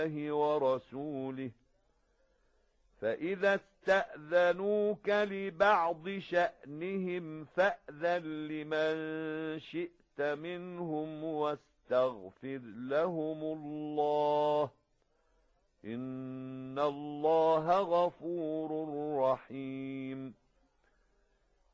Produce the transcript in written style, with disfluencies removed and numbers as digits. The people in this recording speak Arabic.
ورسوله فإذا استأذنوك لبعض شأنهم فأذن لمن شئت منهم واستغفر لهم الله إن الله غفور رحيم